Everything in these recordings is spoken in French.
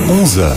11h.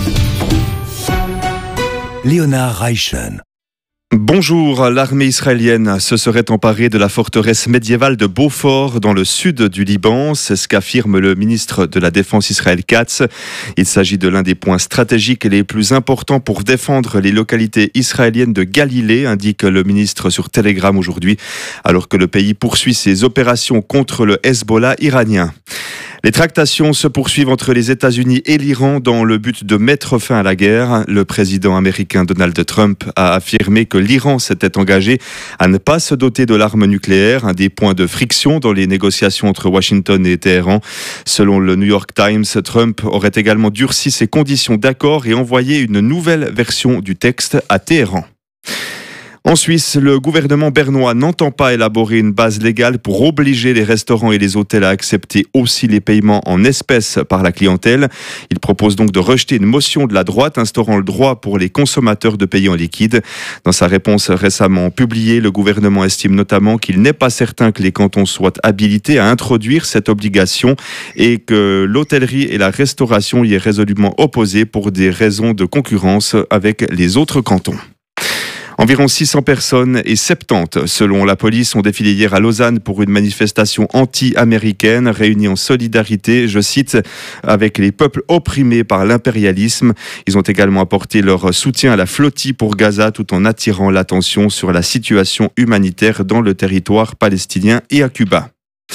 Léonard Reichen. Bonjour, l'armée israélienne se serait emparée de la forteresse médiévale de Beaufort dans le sud du Liban. C'est ce qu'affirme le ministre de la Défense Israël Katz. Il s'agit de l'un des points stratégiques les plus importants pour défendre les localités israéliennes de Galilée, indique le ministre sur Telegram aujourd'hui, alors que le pays poursuit ses opérations contre le Hezbollah iranien. Les tractations se poursuivent entre les États-Unis et l'Iran dans le but de mettre fin à la guerre. Le président américain Donald Trump a affirmé que l'Iran s'était engagé à ne pas se doter de l'arme nucléaire, un des points de friction dans les négociations entre Washington et Téhéran. Selon le New York Times, Trump aurait également durci ses conditions d'accord et envoyé une nouvelle version du texte à Téhéran. En Suisse, le gouvernement bernois n'entend pas élaborer une base légale pour obliger les restaurants et les hôtels à accepter aussi les paiements en espèces par la clientèle. Il propose donc de rejeter une motion de la droite instaurant le droit pour les consommateurs de payer en liquide. Dans sa réponse récemment publiée, le gouvernement estime notamment qu'il n'est pas certain que les cantons soient habilités à introduire cette obligation et que l'hôtellerie et la restauration y est résolument opposée pour des raisons de concurrence avec les autres cantons. Environ 600 personnes et 70, selon la police, ont défilé hier à Lausanne pour une manifestation anti-américaine réunie en solidarité, je cite, avec les peuples opprimés par l'impérialisme. Ils ont également apporté leur soutien à la flottille pour Gaza tout en attirant l'attention sur la situation humanitaire dans le territoire palestinien et à Cuba.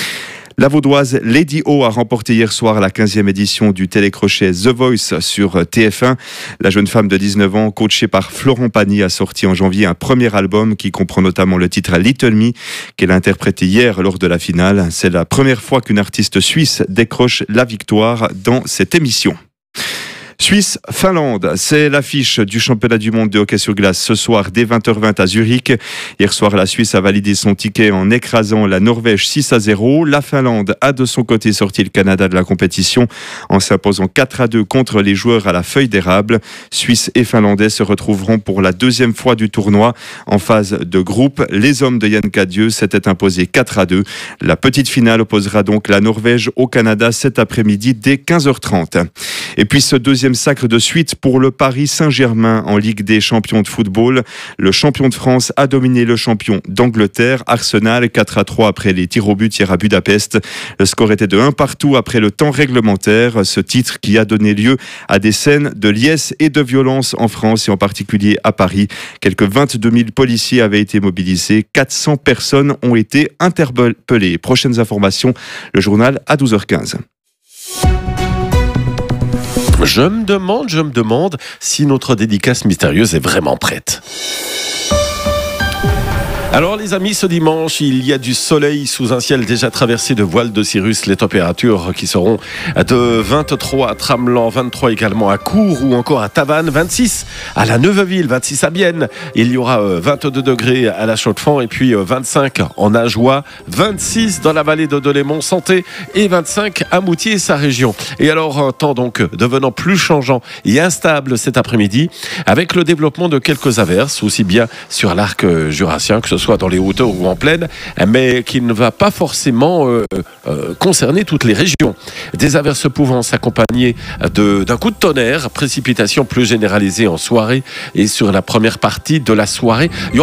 La Vaudoise Lady O a remporté hier soir la 15e édition du télécrochet The Voice sur TF1. La jeune femme de 19 ans, coachée par Florent Pagny, a sorti en janvier un premier album qui comprend notamment le titre Little Me, qu'elle a interprété hier lors de la finale. C'est la première fois qu'une artiste suisse décroche la victoire dans cette émission. Suisse-Finlande, c'est l'affiche du championnat du monde de hockey sur glace ce soir dès 20h20 à Zurich. Hier soir, la Suisse a validé son ticket en écrasant la Norvège 6-0. La Finlande a de son côté sorti le Canada de la compétition en s'imposant 4-2 contre les joueurs à la feuille d'érable. Suisse et Finlandais se retrouveront pour la deuxième fois du tournoi en phase de groupe. Les hommes de Yann Cadieux s'étaient imposés 4-2. La petite finale opposera donc la Norvège au Canada cet après-midi dès 15h30. Et puis ce deuxième sacre de suite pour le Paris Saint-Germain en Ligue des champions de football. Le champion de France a dominé le champion d'Angleterre, Arsenal, 4-3 après les tirs au but hier à Budapest. Le score était de 1-1 après le temps réglementaire. Ce titre qui a donné lieu à des scènes de liesse et de violence en France et en particulier à Paris. Quelques 22 000 policiers avaient été mobilisés. 400 personnes ont été interpellées. Prochaines informations, le journal à 12h15. Je me demande si notre dédicace mystérieuse est vraiment prête. Alors les amis, ce dimanche, il y a du soleil sous un ciel déjà traversé de voiles de cirrus. Les températures qui seront de 23 à Tramelan, 23 également à Cours ou encore à Tavannes, 26 à la Neuveville, 26 à Bienne. Il y aura 22 degrés à la Chaux-de-Fonds et puis 25 en Ajoie, 26 dans la vallée de Delémont-Santé et 25 à Moutier et sa région. Et alors un temps donc devenant plus changeant et instable cet après-midi avec le développement de quelques averses, aussi bien sur l'arc jurassien que ce soit dans les hauteurs ou en plaine, mais qui ne va pas forcément concerner toutes les régions. Des averses pouvant s'accompagner d'un coup de tonnerre, précipitations plus généralisées en soirée et sur la première partie de la soirée. Il y